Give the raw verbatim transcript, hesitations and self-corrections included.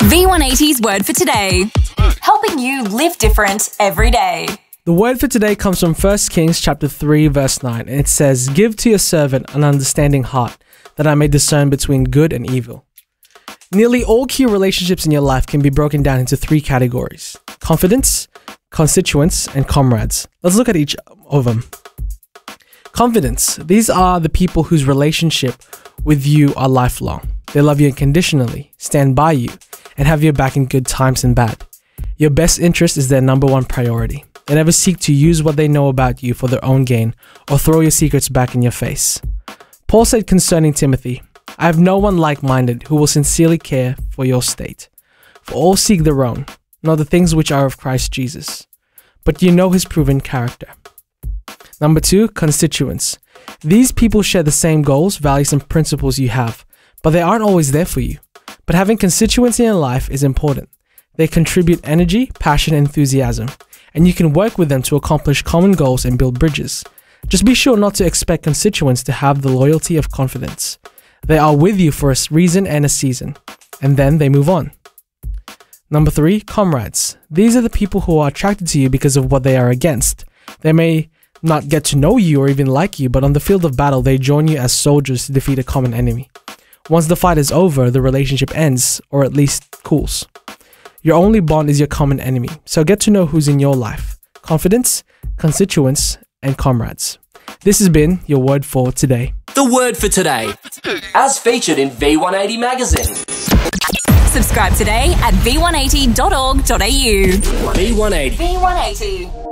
V one eighty's word for today. Helping you live different every day. The word for today comes from First Kings chapter three verse nine, and it says, "Give to your servant an understanding heart, that I may discern between good and evil." Nearly all key relationships in your life can be broken down into three categories: confidants, constituents, and comrades. Let's look at each of them. Confidants. These are the people whose relationship with you are lifelong. They love you unconditionally, stand by you, and have your back in good times and bad. Your best interest is their number one priority. They never seek to use what they know about you for their own gain or throw your secrets back in your face. Paul said concerning Timothy, "I have no one like-minded who will sincerely care for your state. For all seek their own, not the things which are of Christ Jesus. But you know his proven character." Number two, constituents. These people share the same goals, values, and principles you have, but they aren't always there for you. But having constituents in your life is important. They contribute energy, passion, and enthusiasm, and you can work with them to accomplish common goals and build bridges. Just be sure not to expect constituents to have the loyalty of confidence. They are with you for a reason and a season, and then they move on. Number three, comrades. These are the people who are attracted to you because of what they are against. They may not get to know you or even like you, but on the field of battle, they join you as soldiers to defeat a common enemy. Once the fight is over, the relationship ends, or at least cools. Your only bond is your common enemy, so get to know who's in your life: confidants, constituents, and comrades. This has been your word for today. The word for today, as featured in V one eighty magazine. Subscribe today at v one eighty dot org dot a u. V one eighty. V one eighty.